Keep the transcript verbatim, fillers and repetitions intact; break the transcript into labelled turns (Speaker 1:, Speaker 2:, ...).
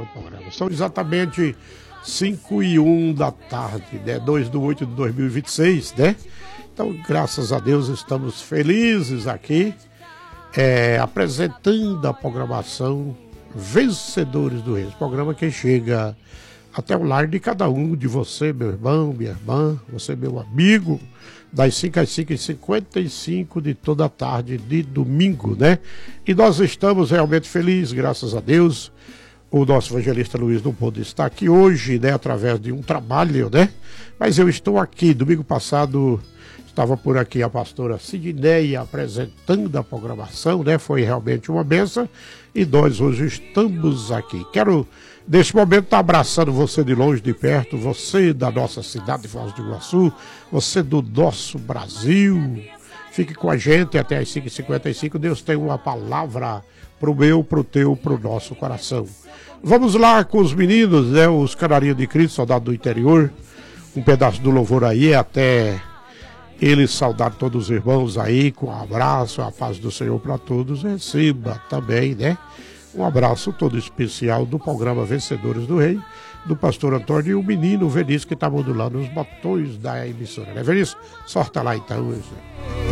Speaker 1: no programa. São exatamente cinco e um da tarde, né? dois de oito de dois mil e vinte e seis, né? Então, graças a Deus, estamos felizes aqui, é, apresentando a programação Vencedores do Reis. Programa que chega até o lar de cada um de você, meu irmão, minha irmã, você, meu amigo, das cinco às cinco e cinquenta e cinco de toda a tarde de domingo, né? E nós estamos realmente felizes, graças a Deus. O nosso evangelista Luiz não pôde estar aqui hoje, né? Através de um trabalho, né? Mas eu estou aqui. Domingo passado estava por aqui a pastora Sidneia apresentando a programação, né? Foi realmente uma bênção. E nós hoje estamos aqui. Quero, neste momento, estar abraçando você de longe, de perto, você da nossa cidade de Foz do Iguaçu, você do nosso Brasil. Fique com a gente até as cinco e cinquenta e cinco. Deus tem uma palavra para o meu, para o teu, para o nosso coração. Vamos lá com os meninos, né? Os Canarinhos de Cristo, soldado do interior. Um pedaço do louvor aí, até eles saudar todos os irmãos aí, com um abraço, a paz do Senhor para todos. Receba também, né? Um abraço todo especial do programa Vencedores do Rei, do pastor Antônio e o menino Vinícius, que está modulando os botões da emissora, né, Vinícius? Sorta lá então.